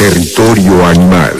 Territorio Animal.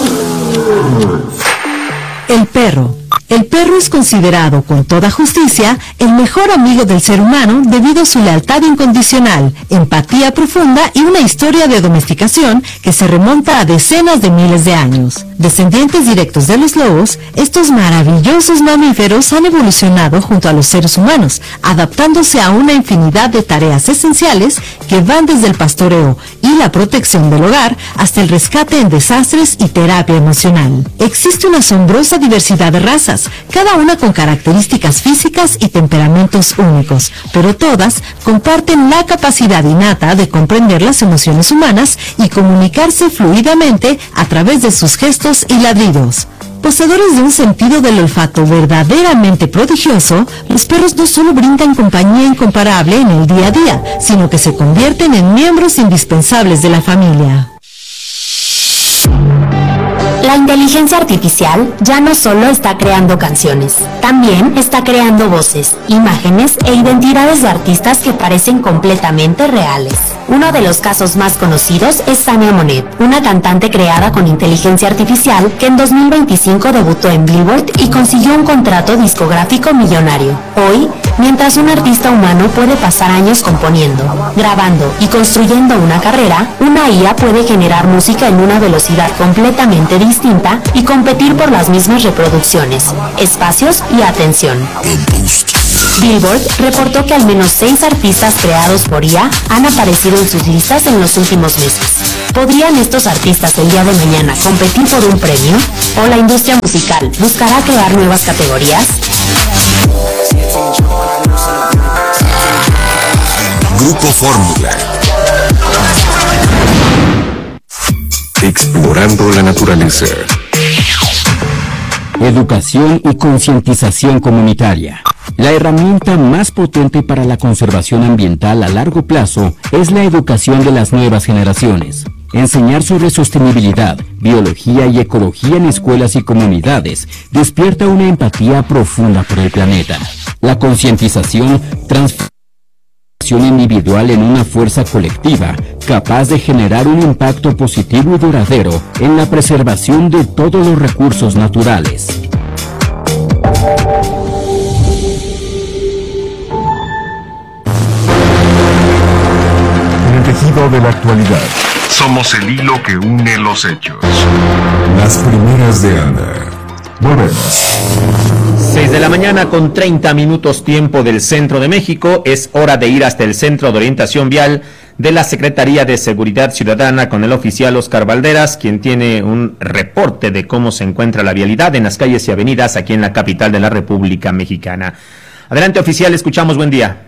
El perro. El perro es considerado con toda justicia el mejor amigo del ser humano debido a su lealtad incondicional, empatía profunda y una historia de domesticación que se remonta a decenas de miles de años. Descendientes directos de los lobos, estos maravillosos mamíferos han evolucionado junto a los seres humanos, adaptándose a una infinidad de tareas esenciales que van desde el pastoreo y la protección del hogar hasta el rescate en desastres y terapia emocional. Existe una asombrosa diversidad de razas, cada una con características físicas y temperamentos únicos, pero todas comparten la capacidad innata de comprender las emociones humanas y comunicarse fluidamente a través de sus gestos y ladridos. Poseedores de un sentido del olfato verdaderamente prodigioso, los perros no solo brindan compañía incomparable en el día a día, sino que se convierten en miembros indispensables de la familia. La inteligencia artificial ya no solo está creando canciones, también está creando voces, imágenes e identidades de artistas que parecen completamente reales. Uno de los casos más conocidos es Tania Monet, una cantante creada con inteligencia artificial que en 2025 debutó en Billboard y consiguió un contrato discográfico millonario. Hoy, mientras un artista humano puede pasar años componiendo, grabando y construyendo una carrera, una IA puede generar música en una velocidad completamente distinta y competir por las mismas reproducciones, espacios y atención. Billboard reportó que al menos 6 artistas creados por IA han aparecido en sus listas en los últimos meses. ¿Podrían estos artistas el día de mañana competir por un premio? ¿O la industria musical buscará crear nuevas categorías? Grupo Fórmula. Explorando la naturaleza. Educación y concientización comunitaria. La herramienta más potente para la conservación ambiental a largo plazo es la educación de las nuevas generaciones. Enseñar sobre sostenibilidad, biología y ecología en escuelas y comunidades despierta una empatía profunda por el planeta. La concientización transforma individual en una fuerza colectiva capaz de generar un impacto positivo y duradero en la preservación de todos los recursos naturales. En el tejido de la actualidad, somos el hilo que une los hechos. Las primeras de Ana. Volvemos. 6 de la mañana con 30 minutos tiempo del centro de México. Es hora de ir hasta el Centro de Orientación Vial de la Secretaría de Seguridad Ciudadana con el oficial Oscar Valderas, quien tiene un reporte de cómo se encuentra la vialidad en las calles y avenidas aquí en la capital de la República Mexicana. Adelante, oficial, escuchamos, buen día.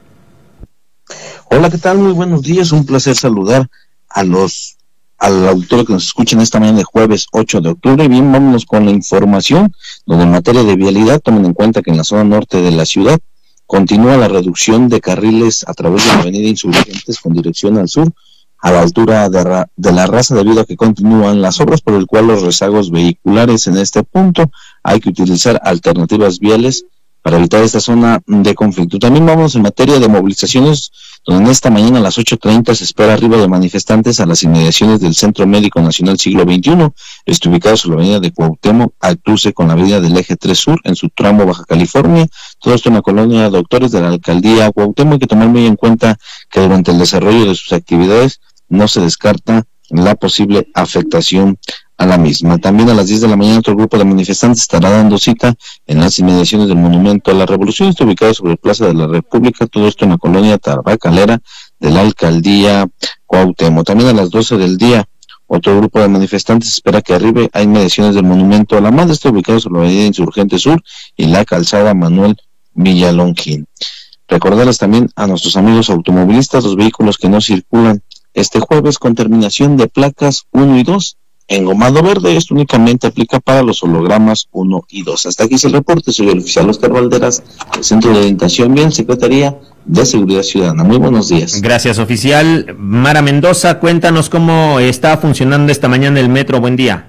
Hola, ¿qué tal? Muy buenos días, un placer saludar al auditorio que nos escuchen esta mañana de jueves 8 de octubre. Bien, vámonos con la información, donde en materia de vialidad tomen en cuenta que en la zona norte de la ciudad continúa la reducción de carriles a través de la avenida Insurgentes con dirección al sur, a la altura de la Raza, debido a que continúan las obras, por el cual los rezagos vehiculares en este punto hay que utilizar alternativas viales para evitar esta zona de conflicto. También vamos en materia de movilizaciones, donde en esta mañana a las 8:30 se espera arribo de manifestantes a las inmediaciones del Centro Médico Nacional Siglo XXI, ubicado sobre la avenida de Cuauhtémoc, al cruce con la avenida del Eje 3 Sur, en su tramo Baja California. Todo esto en la colonia Doctores de la Alcaldía Cuauhtémoc. Hay que tomar muy en cuenta que durante el desarrollo de sus actividades no se descarta la posible afectación a la misma. También a las 10 de la mañana otro grupo de manifestantes estará dando cita en las inmediaciones del Monumento a la Revolución, está ubicado sobre Plaza de la República, todo esto en la colonia Tabacalera de la Alcaldía Cuauhtémoc. También a las 12 del día otro grupo de manifestantes espera que arribe a inmediaciones del Monumento a la Madre, está ubicado sobre la avenida Insurgente Sur y la calzada Manuel Villalongín. Recordarles también a nuestros amigos automovilistas los vehículos que no circulan este jueves con terminación de placas 1 y 2 engomado verde. Esto únicamente aplica para los hologramas 1 y 2. Hasta aquí es el reporte. Soy el oficial Oscar Valderas, del Centro de Orientación Vial, Secretaría de Seguridad Ciudadana. Muy buenos días. Gracias, oficial. Mara Mendoza, cuéntanos cómo está funcionando esta mañana el metro. Buen día.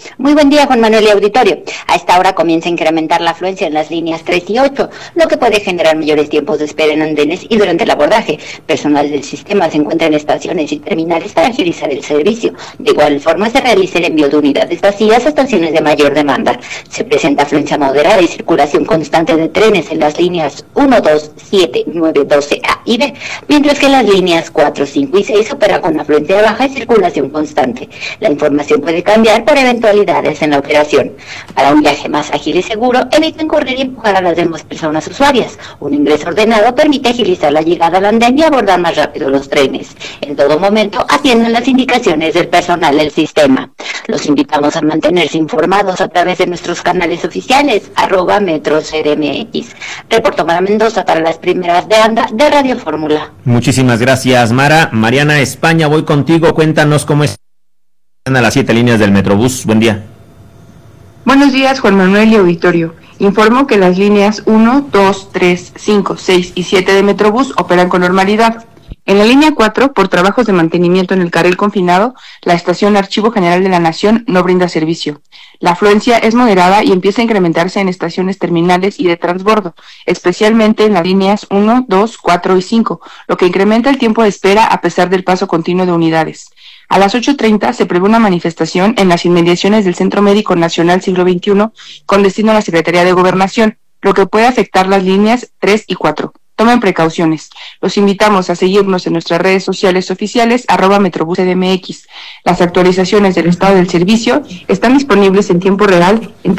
Muy buen día, Juan Manuel y auditorio. A esta hora comienza a incrementar la afluencia en las líneas 3 y 8, lo que puede generar mayores tiempos de espera en andenes y durante el abordaje. Personal del sistema se encuentra en estaciones y terminales para agilizar el servicio. De igual forma, se realiza el envío de unidades vacías a estaciones de mayor demanda. Se presenta afluencia moderada y circulación constante de trenes en las líneas 1, 2, 7, 9, 12 A y B, mientras que en las líneas 4, 5 y 6 opera con afluencia baja y circulación constante. La información puede cambiar por eventualidades en la operación. Para un viaje más ágil y seguro, eviten correr y empujar a las demás personas usuarias. Un ingreso ordenado permite agilizar la llegada al andén y abordar más rápido los trenes. En todo momento, atiendan las indicaciones del personal del sistema. Los invitamos a mantenerse informados a través de nuestros canales oficiales, @MetroCDMX. Reportó Mara Mendoza para las primeras de anda de Radio Fórmula. Muchísimas gracias, Mara. Mariana España, voy contigo. Cuéntanos cómo es a las 7 líneas del Metrobús. Buen día. Buenos días, Juan Manuel y auditorio. Informo que las líneas 1, 2, 3, 5, 6 y 7 de Metrobús operan con normalidad. En la línea 4, por trabajos de mantenimiento en el carril confinado, la estación Archivo General de la Nación no brinda servicio. La afluencia es moderada y empieza a incrementarse en estaciones terminales y de transbordo, especialmente en las líneas 1, 2, 4 y 5, lo que incrementa el tiempo de espera a pesar del paso continuo de unidades. A las 8:30 se prevé una manifestación en las inmediaciones del Centro Médico Nacional Siglo XXI con destino a la Secretaría de Gobernación, lo que puede afectar las líneas 3 y 4. Tomen precauciones. Los invitamos a seguirnos en nuestras redes sociales oficiales, @MetrobúsCDMX. Las actualizaciones del estado del servicio están disponibles en tiempo real en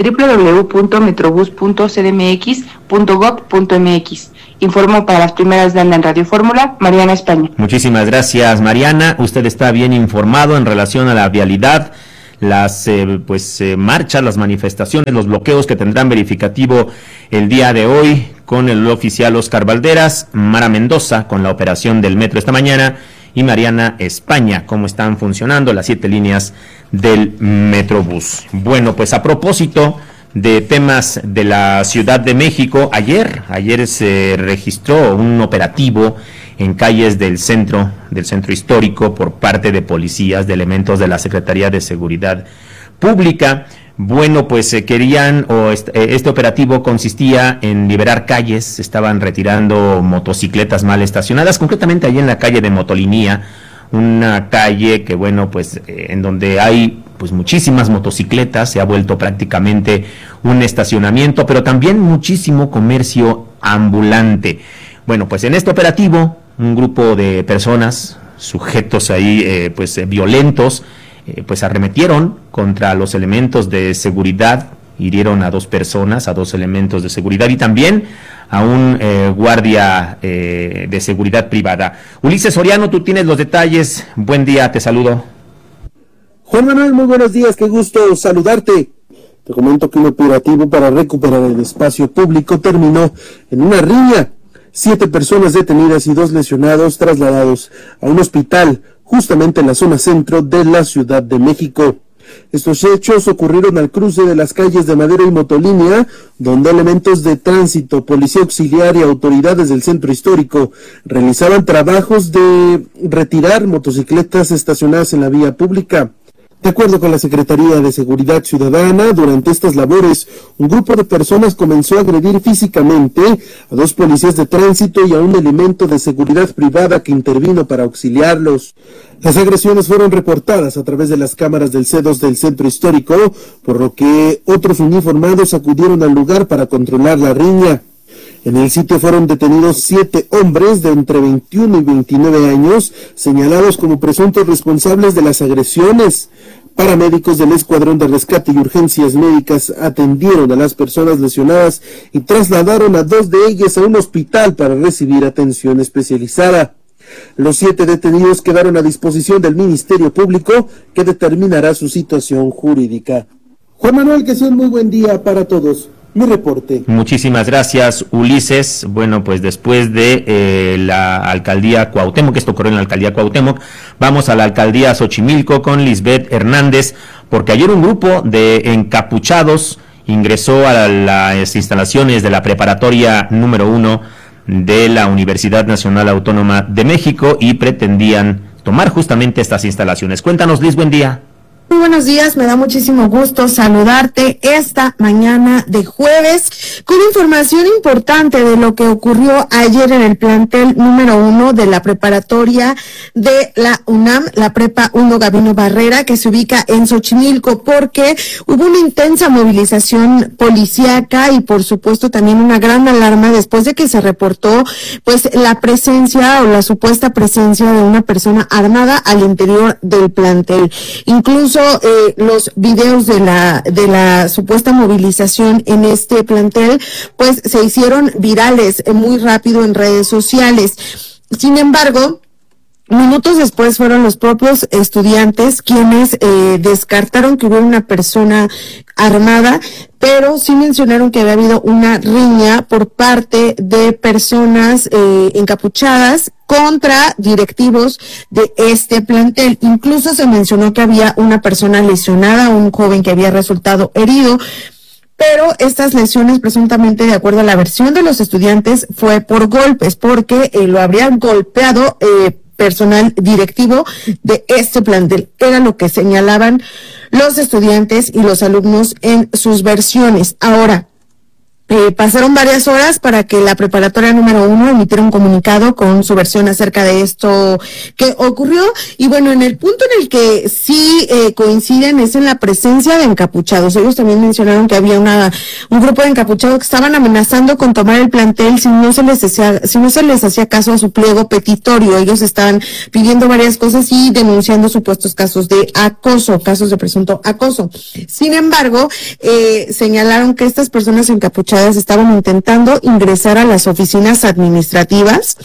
www.metrobus.cdmx.gov.mx. Informo para las primeras de anda en Radio Fórmula, Mariana España. Muchísimas gracias, Mariana. Usted está bien informado en relación a la vialidad, las marchas, las manifestaciones, los bloqueos que tendrán verificativo el día de hoy con el oficial Oscar Valderas, Mara Mendoza con la operación del metro esta mañana y Mariana España, cómo están funcionando las 7 líneas del Metrobús. Bueno, pues a propósito de temas de la Ciudad de México, ayer se registró un operativo en calles del centro histórico por parte de policías, de elementos de la Secretaría de Seguridad Pública. Bueno, pues este operativo consistía en liberar calles, estaban retirando motocicletas mal estacionadas, concretamente allí en la calle de Motolinía, una calle que en donde hay muchísimas motocicletas, se ha vuelto prácticamente un estacionamiento, pero también muchísimo comercio ambulante. Bueno, pues en este operativo, un grupo de personas, sujetos ahí violentos, arremetieron contra los elementos de seguridad, hirieron a 2 personas, a 2 elementos de seguridad y también a un guardia de seguridad privada. Ulises Soriano, tú tienes los detalles. Buen día, te saludo. Juan Manuel, muy buenos días, qué gusto saludarte. Te comento que un operativo para recuperar el espacio público terminó en una riña. 7 personas detenidas y 2 lesionados trasladados a un hospital justamente en la zona centro de la Ciudad de México. Estos hechos ocurrieron al cruce de las calles de Madero y Motolínea, donde elementos de tránsito, policía auxiliar y autoridades del centro histórico realizaban trabajos de retirar motocicletas estacionadas en la vía pública. De acuerdo con la Secretaría de Seguridad Ciudadana, durante estas labores, un grupo de personas comenzó a agredir físicamente a 2 policías de tránsito y a un elemento de seguridad privada que intervino para auxiliarlos. Las agresiones fueron reportadas a través de las cámaras del C2 del centro histórico, por lo que otros uniformados acudieron al lugar para controlar la riña. En el sitio fueron detenidos 7 hombres de entre 21 y 29 años, señalados como presuntos responsables de las agresiones. Paramédicos del Escuadrón de Rescate y Urgencias Médicas atendieron a las personas lesionadas y trasladaron a 2 de ellas a un hospital para recibir atención especializada. Los 7 detenidos quedaron a disposición del Ministerio Público, que determinará su situación jurídica. Juan Manuel, que sea un muy buen día para todos. Mi reporte. Muchísimas gracias, Ulises. Bueno, pues después de la alcaldía Cuauhtémoc, esto ocurrió en la alcaldía Cuauhtémoc, vamos a la alcaldía Xochimilco con Lisbeth Hernández, porque ayer un grupo de encapuchados ingresó a las instalaciones de la preparatoria número 1 de la Universidad Nacional Autónoma de México y pretendían tomar justamente estas instalaciones. Cuéntanos, Liz, buen día. Muy buenos días, me da muchísimo gusto saludarte esta mañana de jueves con información importante de lo que ocurrió ayer en el plantel número 1 de la preparatoria de la UNAM, la Prepa 1 Gabino Barrera, que se ubica en Xochimilco, porque hubo una intensa movilización policíaca y por supuesto también una gran alarma después de que se reportó pues la presencia o la supuesta presencia de una persona armada al interior del plantel. Incluso los videos de la supuesta movilización en este plantel pues se hicieron virales muy rápido en redes sociales. Sin embargo, minutos después fueron los propios estudiantes quienes descartaron que hubiera una persona armada, pero sí mencionaron que había habido una riña por parte de personas encapuchadas contra directivos de este plantel. Incluso se mencionó que había una persona lesionada, un joven que había resultado herido, pero estas lesiones, presuntamente, de acuerdo a la versión de los estudiantes, fue por golpes, porque lo habrían golpeado personal directivo de este plantel. Era lo que señalaban los estudiantes y los alumnos en sus versiones. Ahora, pasaron varias horas para que la preparatoria número 1 emitiera un comunicado con su versión acerca de esto que ocurrió. Y bueno, en el punto en el que sí coinciden es en la presencia de encapuchados. Ellos también mencionaron que había un grupo de encapuchados que estaban amenazando con tomar el plantel si no se les hacía caso a su pliego petitorio. Ellos estaban pidiendo varias cosas y denunciando supuestos casos de acoso, casos de presunto acoso. Sin embargo, señalaron que estas personas encapuchadas estaban intentando ingresar a las oficinas administrativas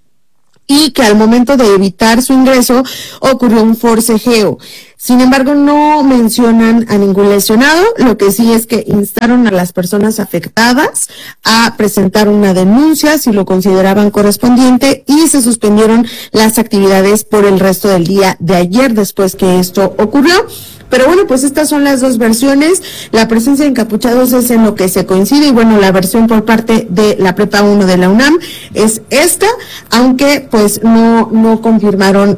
y que al momento de evitar su ingreso ocurrió un forcejeo. Sin embargo, no mencionan a ningún lesionado. Lo que sí es que instaron a las personas afectadas a presentar una denuncia si lo consideraban correspondiente y se suspendieron las actividades por el resto del día de ayer después que esto ocurrió. Pero bueno, pues estas son las dos versiones. La presencia de encapuchados es en lo que se coincide y bueno, la versión por parte de la Prepa 1 de la UNAM es esta, aunque pues no confirmaron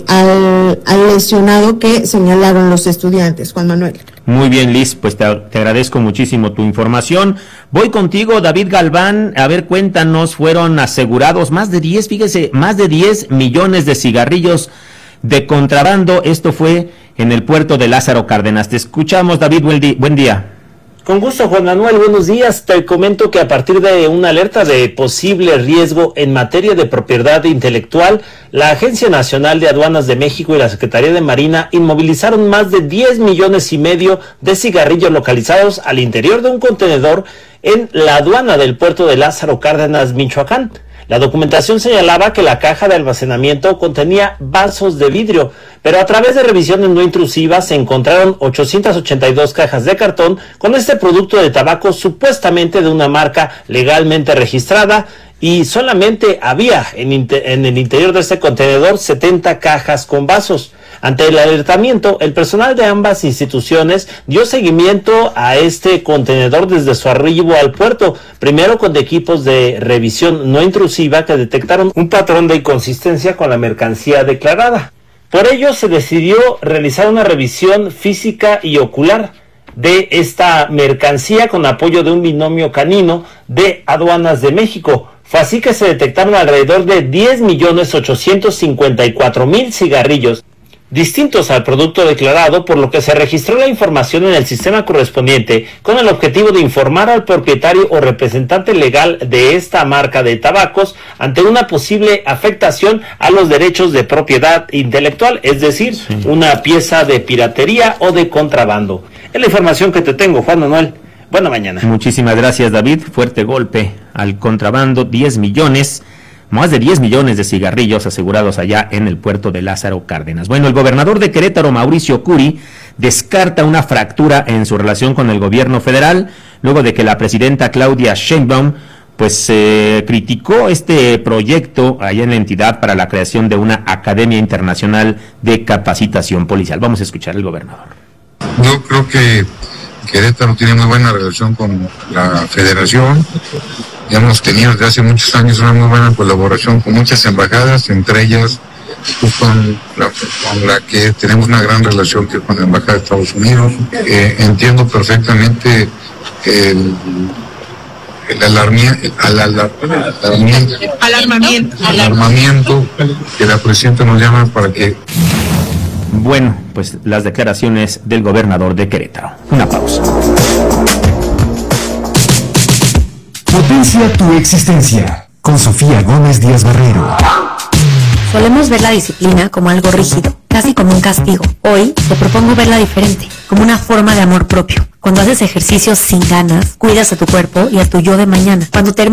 al lesionado que señalaron los estudiantes. Juan Manuel. Muy bien, Liz, pues te agradezco muchísimo tu información. Voy contigo, David Galván. A ver, cuéntanos, fueron asegurados más de 10 millones de cigarrillos de contrabando. Esto fue en el puerto de Lázaro Cárdenas. Te escuchamos, David, buen día. Con gusto, Juan Manuel, buenos días. Te comento que a partir de una alerta de posible riesgo en materia de propiedad intelectual, la Agencia Nacional de Aduanas de México y la Secretaría de Marina inmovilizaron más de 10 millones y medio de cigarrillos localizados al interior de un contenedor en la aduana del puerto de Lázaro Cárdenas, Michoacán. La documentación señalaba que la caja de almacenamiento contenía vasos de vidrio, pero a través de revisiones no intrusivas se encontraron 882 cajas de cartón con este producto de tabaco supuestamente de una marca legalmente registrada y solamente había en el interior de este contenedor 70 cajas con vasos. Ante el alertamiento, el personal de ambas instituciones dio seguimiento a este contenedor desde su arribo al puerto, primero con equipos de revisión no intrusiva que detectaron un patrón de inconsistencia con la mercancía declarada. Por ello, se decidió realizar una revisión física y ocular de esta mercancía con apoyo de un binomio canino de Aduanas de México. Fue así que se detectaron alrededor de 10.854.000 cigarrillos distintos al producto declarado, por lo que se registró la información en el sistema correspondiente con el objetivo de informar al propietario o representante legal de esta marca de tabacos ante una posible afectación a los derechos de propiedad intelectual, es decir, una pieza de piratería o de contrabando. Es la información que te tengo, Juan Manuel. Buena mañana. Muchísimas gracias, David. Fuerte golpe al contrabando, más de 10 millones de cigarrillos asegurados allá en el puerto de Lázaro Cárdenas. Bueno, el gobernador de Querétaro, Mauricio Curi, descarta una fractura en su relación con el gobierno federal, luego de que la presidenta Claudia Sheinbaum criticó este proyecto allá en la entidad para la creación de una Academia Internacional de Capacitación Policial. Vamos a escuchar al gobernador. Yo creo que Querétaro tiene muy buena relación con la federación. Ya hemos tenido desde hace muchos años una muy buena colaboración con muchas embajadas, entre ellas pues, con la que tenemos una gran relación, que es con la Embajada de Estados Unidos. Entiendo perfectamente el alarmamiento que la presidenta nos llama para que... Bueno, pues las declaraciones del gobernador de Querétaro. Una pausa. Potencia tu existencia con Sofía Gómez Díaz Barrero. Solemos ver la disciplina como algo rígido, casi como un castigo. Hoy te propongo verla diferente, como una forma de amor propio. Cuando haces ejercicio sin ganas, cuidas a tu cuerpo y a tu yo de mañana. Cuando